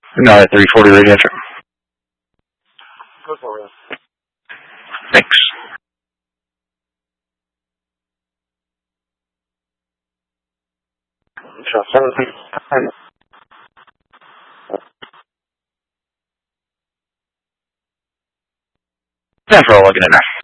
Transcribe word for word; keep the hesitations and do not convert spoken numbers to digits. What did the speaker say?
No, at three forty radio check. Go for it. Thanks. Sure, seventeen. Thanks for looking in there.